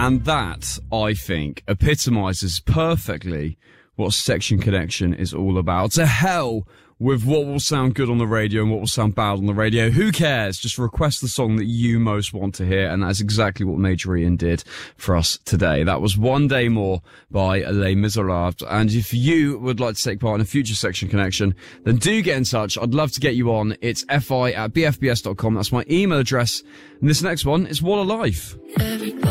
And that, I think, epitomises perfectly what Section Connection is all about. To hell with what will sound good on the radio and what will sound bad on the radio. Who cares? Just request the song that you most want to hear, and that's exactly what Major Ian did for us today. That was One Day More by Les Miserables. And if you would like to take part in a future Section Connection, then do get in touch. I'd love to get you on. It's fi@bfbs.com. That's my email address. And this next one is What a Life.